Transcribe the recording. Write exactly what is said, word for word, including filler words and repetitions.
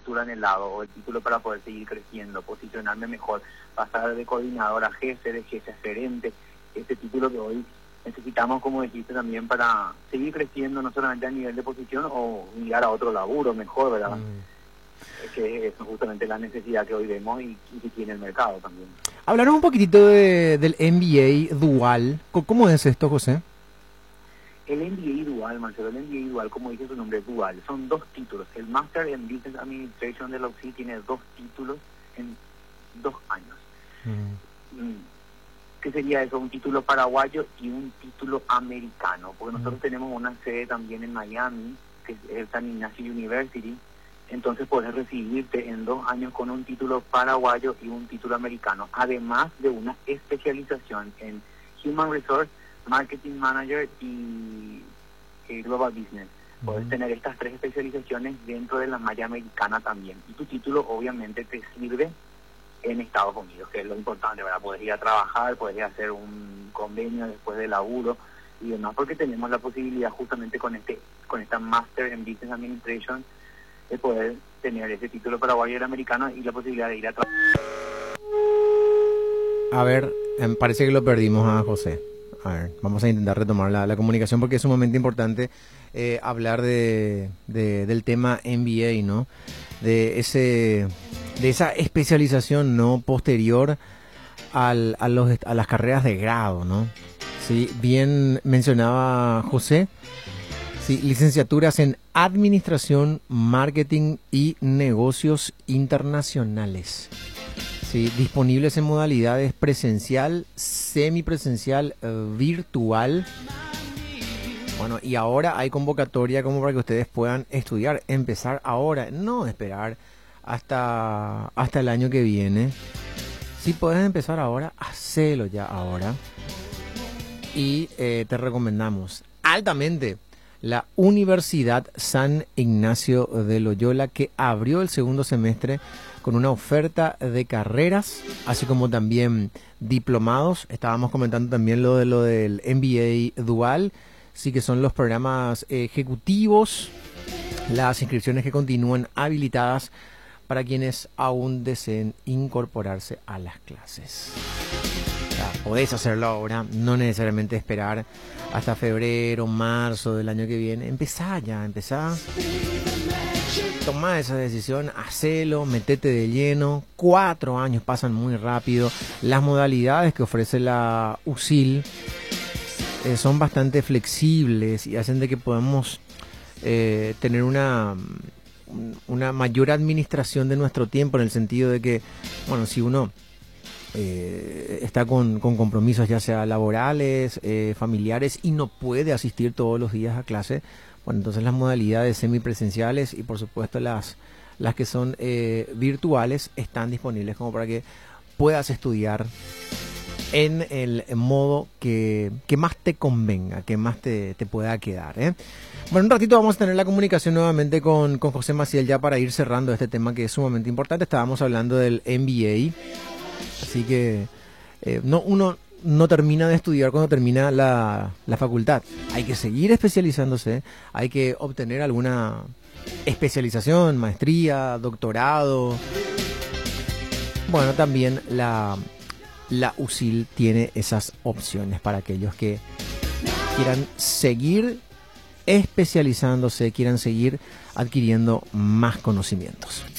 licenciatura en el lado o el título para poder seguir creciendo, posicionarme mejor, pasar de coordinador a jefe, de jefe a gerente, ese título que hoy necesitamos, como dijiste, también para seguir creciendo, no solamente a nivel de posición o llegar a otro laburo mejor, ¿verdad? Mm. Es que es justamente la necesidad que hoy vemos y, y que tiene el mercado también. Hablaron un poquitito de, del M B A dual. ¿Cómo es esto, José? El M B A dual, Marcelo, el M B A dual, como dice su nombre, dual, son dos títulos. El Master en Business Administration de la U C I tiene dos títulos en dos años. Mm. Mm. ¿Qué sería eso? Un título paraguayo y un título americano, porque nosotros mm. tenemos una sede también en Miami, que es el San Ignacio University, entonces puedes recibirte en dos años con un título paraguayo y un título americano, además de una especialización en Human Resource, Marketing Manager y, y Global Business. Mm. Puedes tener estas tres especializaciones dentro de la malla americana también, y tu título obviamente te sirve en Estados Unidos, que es lo importante, ¿verdad? Poder ir a trabajar, poder ir a hacer un convenio después del laburo y demás, porque tenemos la posibilidad justamente con este con esta Master en Business Administration de poder tener ese título paraguayo y el americano y la posibilidad de ir a trabajar. A ver, eh, parece que lo perdimos a José. A ver, vamos a intentar retomar la, la comunicación porque es sumamente importante eh, hablar de, de, del tema M B A, ¿no? De ese... de esa especialización no posterior al, a, los, a las carreras de grado, ¿no? Sí, bien mencionaba José, sí, licenciaturas en Administración, Marketing y Negocios Internacionales, sí, disponibles en modalidades presencial, semipresencial, eh, virtual. Bueno, y ahora hay convocatoria como para que ustedes puedan estudiar, empezar ahora, no esperar hasta hasta el año que viene. Si puedes empezar ahora, hacelo ya ahora. Y eh, te recomendamos altamente la Universidad San Ignacio de Loyola, que abrió el segundo semestre con una oferta de carreras, así como también diplomados. Estábamos comentando también lo de lo del M B A dual, sí, que son los programas ejecutivos, las inscripciones que continúan habilitadas para quienes aún deseen incorporarse a las clases. O sea, podés hacerlo ahora, no necesariamente esperar hasta febrero, marzo del año que viene. Empezá ya, empezá. Tomá esa decisión, hacelo, metete de lleno. Cuatro años pasan muy rápido. Las modalidades que ofrece la U S I L eh, son bastante flexibles y hacen de que podamos eh, tener una... una mayor administración de nuestro tiempo, en el sentido de que, bueno, si uno eh, está con, con compromisos ya sea laborales, eh, familiares, y no puede asistir todos los días a clase, bueno, entonces las modalidades semipresenciales y por supuesto las, las que son eh, virtuales están disponibles como para que puedas estudiar en el modo que, que más te convenga, que más te, te pueda quedar, ¿eh? Bueno, un ratito vamos a tener la comunicación nuevamente con, con José Maciel ya para ir cerrando este tema que es sumamente importante. Estábamos hablando del M B A, así que eh, no, uno no termina de estudiar cuando termina la, la facultad. Hay que seguir especializándose, hay que obtener alguna especialización, maestría, doctorado. Bueno, también la... la U S I L tiene esas opciones para aquellos que quieran seguir especializándose, quieran seguir adquiriendo más conocimientos.